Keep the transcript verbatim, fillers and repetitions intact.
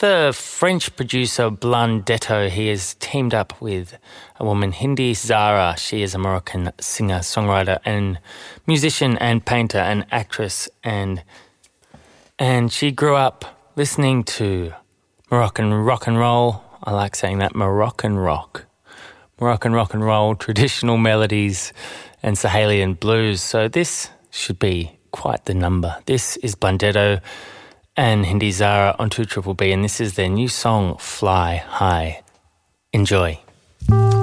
the French producer Blundetto. He has teamed up with a woman, Hindi Zara. She is a Moroccan singer, songwriter and musician and painter and actress. And, and she grew up listening to Moroccan rock and roll. I like saying that, Moroccan rock. Moroccan rock and roll, traditional melodies and Sahelian blues. So this should be quite the number. This is Blundetto and Hindi Zara on two Triple B, and this is their new song, Fly High. Enjoy.